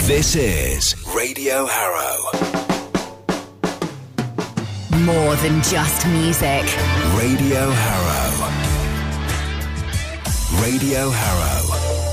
This is Radio Harrow. More than just music. Radio Harrow. Radio Harrow.